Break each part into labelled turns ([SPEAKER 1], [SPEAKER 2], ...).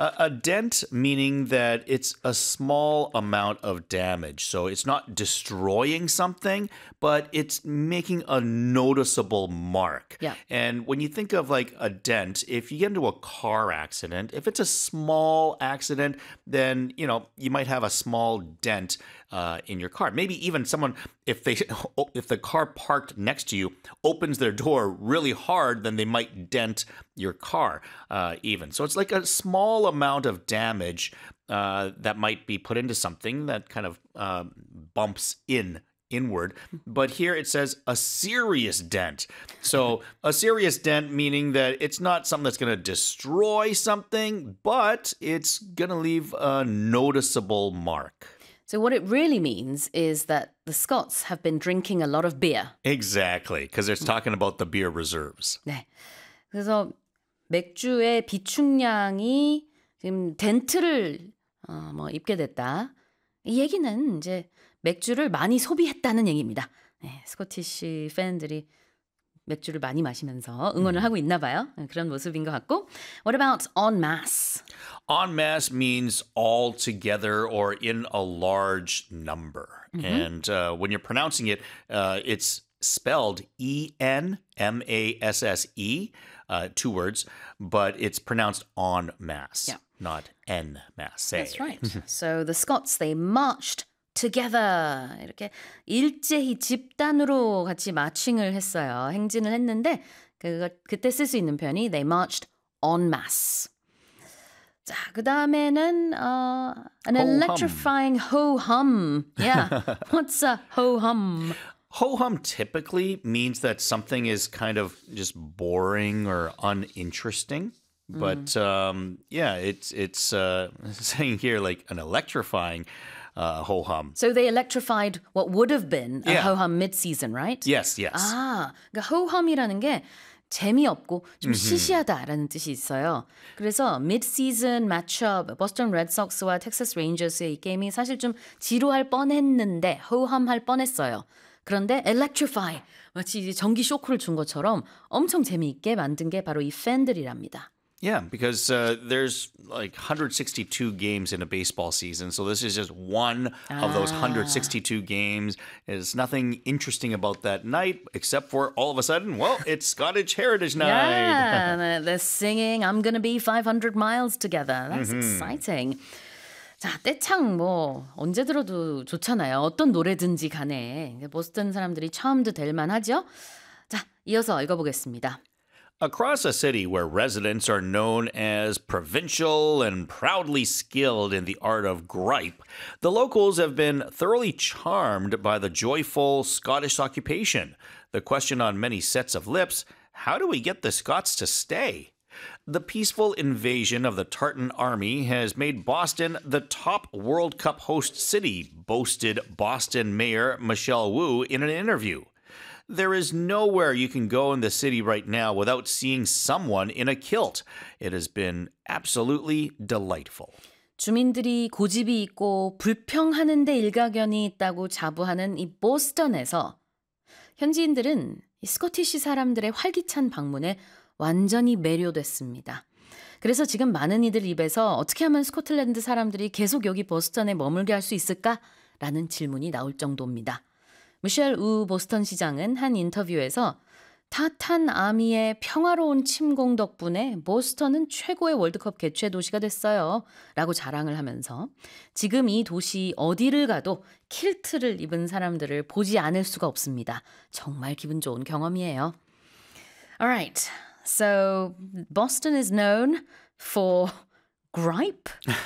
[SPEAKER 1] A dent meaning that it's a small amount of damage. So it's not destroying something, but it's making a noticeable mark.
[SPEAKER 2] Yeah.
[SPEAKER 1] And when you think of like a dent, if you get into a car accident, if it's a small accident, then, you might have a small dent in your car. Maybe even someone, if the car parked next to you opens their door really hard, then they might dent your car even. So it's like a small amount of damage that might be put into something that kind of bumps inward. But here it says a serious dent. So a serious dent meaning that it's not something that's going to destroy something, but it's going to leave a noticeable mark.
[SPEAKER 2] So what it really means is that the Scots have been drinking a lot of beer.
[SPEAKER 1] Exactly, because it's talking about the beer reserves.
[SPEAKER 2] 네. 그래서 맥주의 비축량이 지금 덴트를 입게 됐다. 이 얘기는 이제 맥주를 많이 소비했다는 얘기입니다. 네, 스코티시 팬들이 맥주를 많이 마시면서 응원을 하고 있나 봐요. 그런 모습인 것 같고. What about en masse?
[SPEAKER 1] En masse means all together or in a large number. And when you're pronouncing it, it's spelled E-N-M-A-S-S-E, 2 words, but it's pronounced en masse, not en masse.
[SPEAKER 2] That's right. So the Scots, they marched together. 이렇게 일제히 집단으로 같이 마칭을 했어요. 행진을 했는데 그때 쓸 수 있는 표현이 they marched en masse. 자, 그다음에는 an electrifying ho-hum. Yeah. What's a ho-hum?
[SPEAKER 1] Ho-hum typically means that something is kind of just boring or uninteresting. But it's saying here like an electrifying ho-hum.
[SPEAKER 2] So they electrified what would have been a ho-hum mid-season, right?
[SPEAKER 1] Yes.
[SPEAKER 2] 아, 그러니까 ho-hum이라는 게 재미없고 좀 시시하다라는 뜻이 있어요. 그래서 mid-season matchup, 보스턴 레드삭스와 텍사스 레인저스의 이 게임이 사실 좀 지루할 뻔했는데 ho-hum할 뻔했어요. 그런데 electrify, 마치 이제 전기 쇼크를 준 것처럼 엄청 재미있게 만든 게 바로 이 팬들이랍니다.
[SPEAKER 1] Yeah, because there's like 162 games in a baseball season. So this is just one of those 162 games. There's nothing interesting about that night except for all of a sudden, well, it's Scottish Heritage Night.
[SPEAKER 2] Yeah, they're singing I'm gonna be 500 miles together. That's exciting. 자, 떼창 언제 들어도 좋잖아요. 어떤 노래든지 간에. 보스턴 사람들이 charmed 될 만하죠? 자, 이어서 읽어보겠습니다.
[SPEAKER 1] Across a city where residents are known as provincial and proudly skilled in the art of gripe, the locals have been thoroughly charmed by the joyful Scottish occupation. The question on many sets of lips, how do we get the Scots to stay? The peaceful invasion of the Tartan army has made Boston the top World Cup host city, boasted Boston Mayor Michelle Wu in an interview. There is nowhere you can go in the city right now without seeing someone in a kilt. It has been absolutely delightful.
[SPEAKER 2] 주민들이 고집이 있고 불평하는 데 일가견이 있다고 자부하는 이 보스턴에서 현지인들은 이 스코티시 사람들의 활기찬 방문에 완전히 매료됐습니다. 그래서 지금 많은 이들 입에서 어떻게 하면 스코틀랜드 사람들이 계속 여기 보스턴에 머물게 할 수 있을까라는 질문이 나올 정도입니다. 미셸 우 보스턴 시장은 한 인터뷰에서 타탄 아미의 평화로운 침공 덕분에 보스턴은 최고의 월드컵 개최 도시가 됐어요. 라고 자랑을 하면서 지금 이 도시 어디를 가도 킬트를 입은 사람들을 보지 않을 수가 없습니다. 정말 기분 좋은 경험이에요. Alright, so Boston is known for gripe?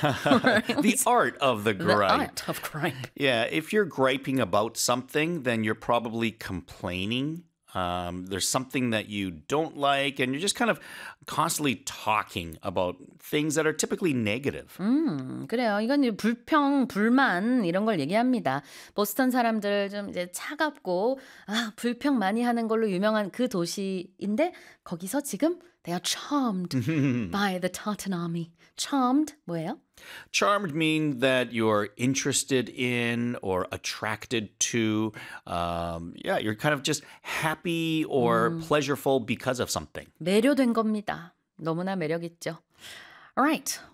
[SPEAKER 1] The art of the gripe.
[SPEAKER 2] The art of gripe.
[SPEAKER 1] Yeah, if you're griping about something, then you're probably complaining. There's something that you don't like, and you're just kind of constantly talking about things that are typically negative.
[SPEAKER 2] 그래요. 이건 불평, 불만 이런 걸 얘기합니다. 보스턴 사람들 좀 이제 차갑고 불평 많이 하는 걸로 유명한 그 도시인데 거기서 지금 they are charmed by the Tartan army. Charmed 뭐예요?
[SPEAKER 1] Charmed mean that you're interested in or attracted to. You're kind of just happy or pleasureful because of something.
[SPEAKER 2] 매료된 겁니다. 너무나 매력 있죠. Alright,